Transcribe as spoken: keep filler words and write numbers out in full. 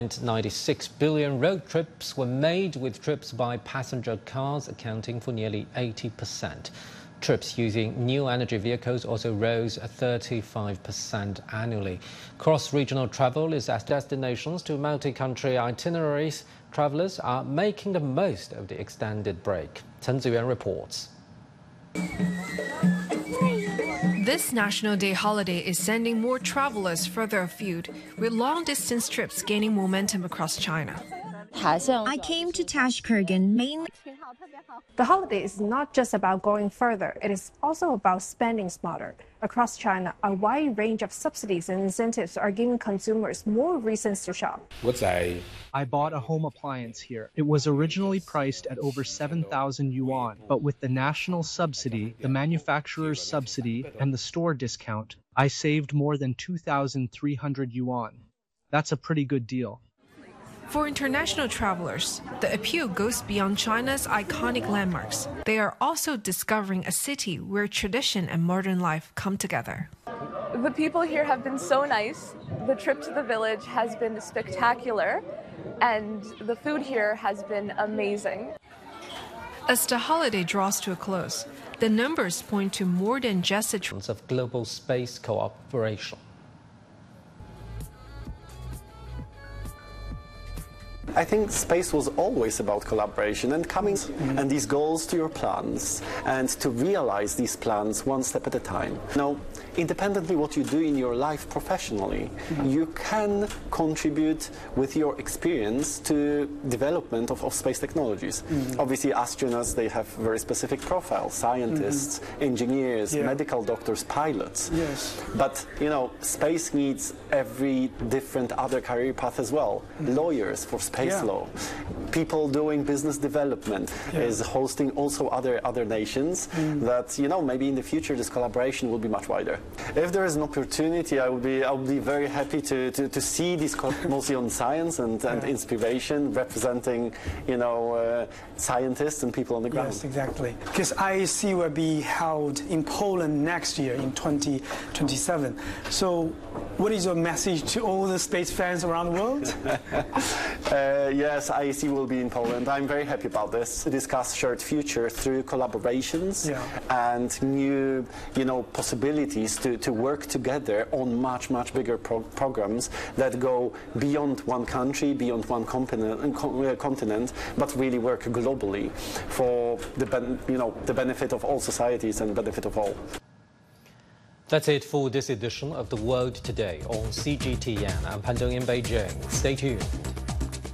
ninety-six billion road trips were made, with trips by passenger cars accounting for nearly eighty percent. Trips using new energy vehicles also rose thirty-five percent annually. Cross-regional travel is as destinations to multi-country itineraries. Travelers are making the most of the extended break. Chen Ziyuan reports. This National Day holiday is sending more travelers further afield, with long-distance trips gaining momentum across China. I came to Tashkurgan mainly. The holiday is not just about going further, it is also about spending smarter. Across China, a wide range of subsidies and incentives are giving consumers more reasons to shop. I bought a home appliance here. It was originally priced at over seven thousand yuan, but with the national subsidy, the manufacturer's subsidy, and the store discount, I saved more than two thousand three hundred yuan. That's a pretty good deal. For international travelers, the appeal goes beyond China's iconic landmarks. They are also discovering a city where tradition and modern life come together. The people here have been so nice. The trip to the village has been spectacular, and the food here has been amazing. As the holiday draws to a close, the numbers point to more than just a trend of global space cooperation. I think space was always about collaboration and coming mm-hmm. and these goals to your plans, and to realize these plans one step at a time. Now, independently what you do in your life professionally, mm-hmm. you can contribute with your experience to development of, of space technologies. Mm-hmm. Obviously, astronauts, they have very specific profiles: scientists, mm-hmm. engineers, yeah. medical doctors, pilots. Yes. But, you know, space needs every different other career path as well. Mm-hmm. Lawyers for space yeah. law, people doing business development, yeah. is hosting also other other nations. Mm. That, you know, maybe in the future this collaboration will be much wider. If there is an opportunity, I would be I would be very happy to to, to see this mostly on science and, and yeah. inspiration, representing, you know, uh, scientists and people on the ground. Yes, exactly. Because I A C will be held in Poland next year in twenty twenty-seven. So, what is your message to all the space fans around the world? Uh, yes, I A C will be in Poland. I'm very happy about this. To discuss shared future through collaborations yeah. and new, you know, possibilities to, to work together on much, much bigger pro programs that go beyond one country, beyond one continent, continent, but really work globally for the, ben you know, the benefit of all societies and benefit of all. That's it for this edition of The World Today on C G T N. I'm Pan Dong in Beijing. Stay tuned.